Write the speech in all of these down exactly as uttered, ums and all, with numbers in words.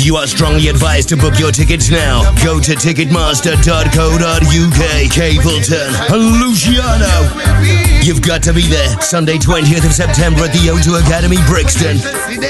You are strongly advised to book your tickets now. Go to ticketmaster dot co dot uk. Capleton, Luciano. You've got to be there. Sunday, twentieth of September at the O two Academy, Brixton.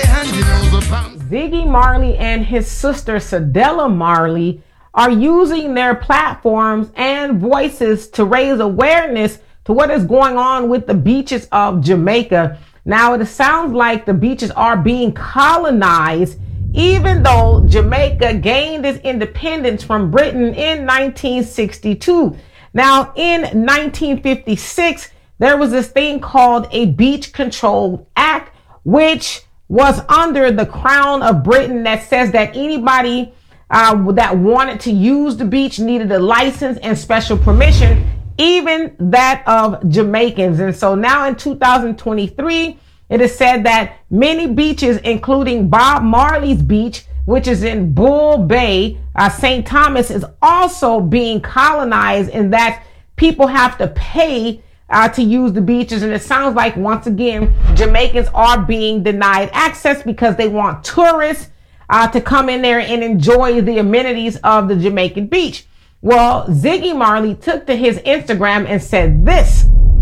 Ziggy Marley and his sister Cedella Marley are using their platforms and voices to raise awareness to what is going on with the beaches of Jamaica. Now, it sounds like the beaches are being colonized, even though Jamaica gained its independence from Britain in nineteen sixty-two. Now, in nineteen fifty-six, there was this thing called a Beach Control Act, which was under the Crown of Britain, that says that anybody uh, that wanted to use the beach needed a license and special permission, even that of Jamaicans. And so now in two thousand twenty-three, it is said that many beaches, including Bob Marley's beach, which is in Bull Bay, uh, Saint Thomas, is also being colonized, in that people have to pay uh, to use the beaches. And it sounds like, once again, Jamaicans are being denied access because they want tourists uh, to come in there and enjoy the amenities of the Jamaican beach. Well, Ziggy Marley took to his Instagram and said this: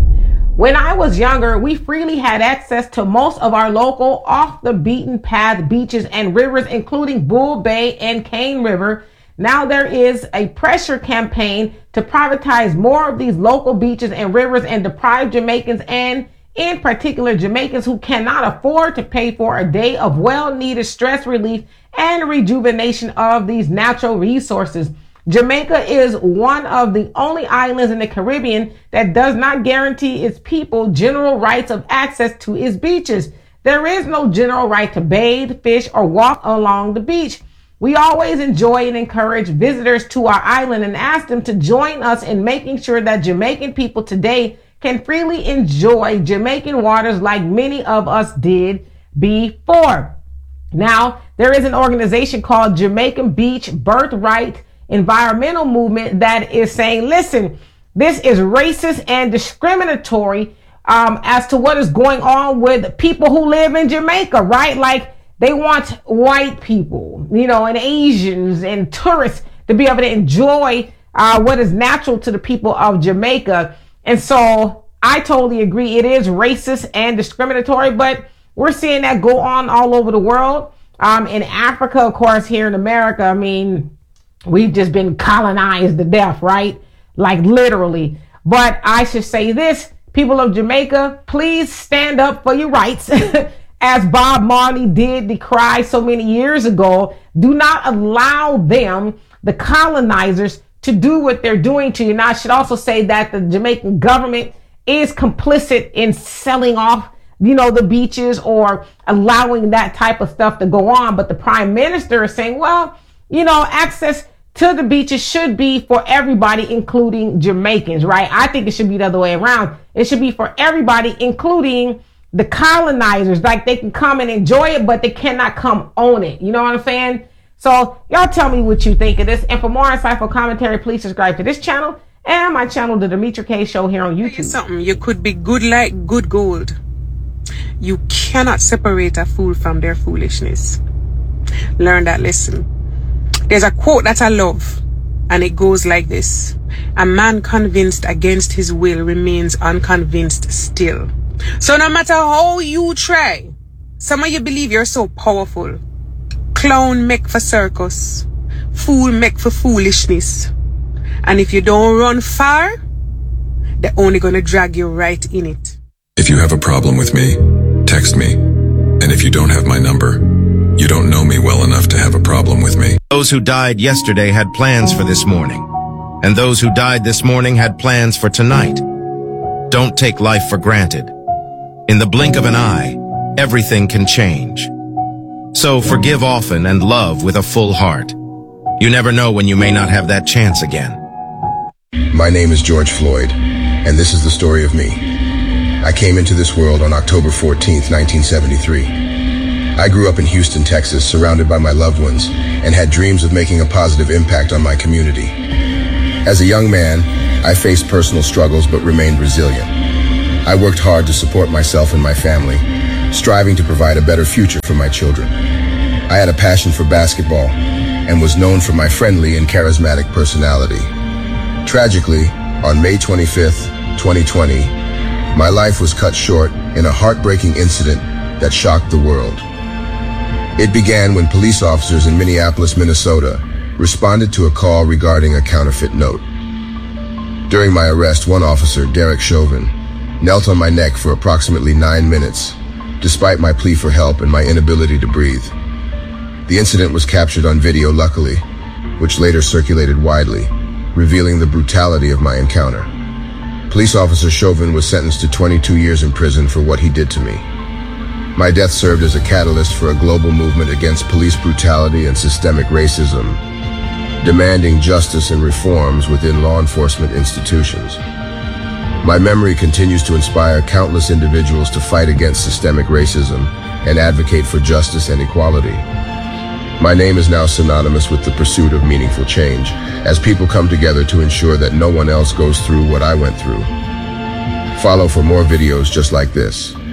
"When I was younger, we freely had access to most of our local off the beaten path beaches and rivers, including Bull Bay and Cane River. Now there is a pressure campaign to privatize more of these local beaches and rivers and deprive Jamaicans, and in particular Jamaicans who cannot afford to pay for a day of well-needed stress relief and rejuvenation of these natural resources. Jamaica is one of the only islands in the Caribbean that does not guarantee its people general rights of access to its beaches. There is no general right to bathe, fish, or walk along the beach. We always enjoy and encourage visitors to our island and ask them to join us in making sure that Jamaican people today can freely enjoy Jamaican waters like many of us did before." Now, there is an organization called Jamaican Beach Birthright Environmental Movement that is saying, listen, this is racist and discriminatory um, as to what is going on with people who live in Jamaica, right? Like, they want white people, you know, and Asians and tourists to be able to enjoy uh, what is natural to the people of Jamaica. And so I totally agree. It is racist and discriminatory, but we're seeing that go on all over the world. Um, in Africa, of course, here in America, I mean, we've just been colonized to death, right? Like, literally. But I should say this: people of Jamaica, please stand up for your rights. As Bob Marley did decry so many years ago. Do not allow them, the colonizers, to do what they're doing to you. Now, I should also say that the Jamaican government is complicit in selling off, you know, the beaches or allowing that type of stuff to go on. But the prime minister is saying, well, you know, access to the beaches should be for everybody, including Jamaicans, right? I think it should be the other way around. It should be for everybody, including the colonizers. Like, they can come and enjoy it, but they cannot come own it. You know what I'm saying? So y'all tell me what you think of this. And for more insightful commentary, please subscribe to this channel and my channel, The Demetra K Show, here on YouTube. Something, you could be good like good gold. You cannot separate a fool from their foolishness. Learn that lesson. There's a quote that I love, and it goes like this: "A man convinced against his will remains unconvinced still." So no matter how you try, some of you believe you're so powerful. Clown make for circus, fool make for foolishness. And if you don't run far, they're only gonna drag you right in it. If you have a problem with me, text me. And if you don't have my number, you don't know me well enough to have a problem with me. Those who died yesterday had plans for this morning, and those who died this morning had plans for tonight. Don't take life for granted. In the blink of an eye, everything can change. So forgive often and love with a full heart. You never know when you may not have that chance again. My name is George Floyd, and this is the story of me. I came into this world on October fourteenth, nineteen seventy-three. I grew up in Houston, Texas, surrounded by my loved ones, and had dreams of making a positive impact on my community. As a young man, I faced personal struggles but remained resilient. I worked hard to support myself and my family, striving to provide a better future for my children. I had a passion for basketball and was known for my friendly and charismatic personality. Tragically, on May twenty-fifth, twenty twenty, my life was cut short in a heartbreaking incident that shocked the world. It began when police officers in Minneapolis, Minnesota, responded to a call regarding a counterfeit note. During my arrest, one officer, Derek Chauvin, knelt on my neck for approximately nine minutes, despite my plea for help and my inability to breathe. The incident was captured on video, luckily, which later circulated widely, revealing the brutality of my encounter. Police officer Chauvin was sentenced to twenty-two years in prison for what he did to me. My death served as a catalyst for a global movement against police brutality and systemic racism, demanding justice and reforms within law enforcement institutions. My memory continues to inspire countless individuals to fight against systemic racism and advocate for justice and equality. My name is now synonymous with the pursuit of meaningful change, as people come together to ensure that no one else goes through what I went through. Follow for more videos just like this.